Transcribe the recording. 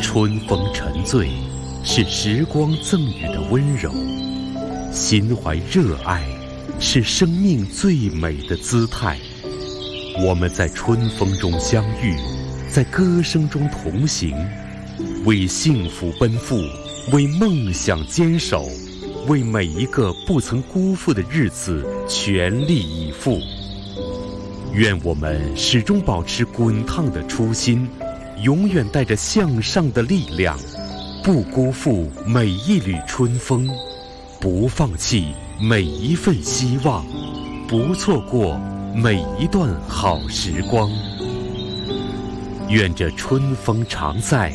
春风沉醉，是时光赠予的温柔；心怀热爱，是生命最美的姿态。我们在春风中相遇，在歌声中同行，为幸福奔赴，为梦想坚守，为每一个不曾辜负的日子全力以赴。愿我们始终保持滚烫的初心，永远带着向上的力量，不辜负每一缕春风，不放弃每一份希望，不错过每一段好时光。愿这春风常在，